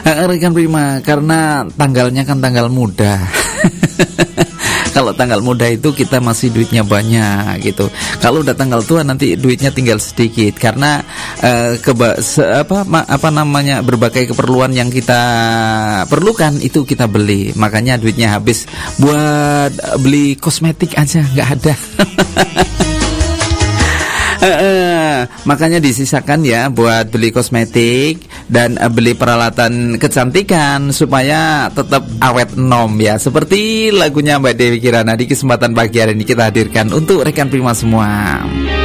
Rekan Prima, karena tanggalnya kan tanggal muda. Kalau tanggal muda itu kita masih duitnya banyak gitu. Kalau udah tanggal tua nanti duitnya tinggal sedikit karena berbagai keperluan yang kita perlukan itu kita beli. Makanya duitnya habis buat beli kosmetik aja nggak ada. Makanya disisakan ya buat beli kosmetik dan beli peralatan kecantikan supaya tetap awet nom ya. Seperti lagunya Mbak Dewi Kirana di kesempatan pagi hari ini kita hadirkan untuk rekan Prima semua.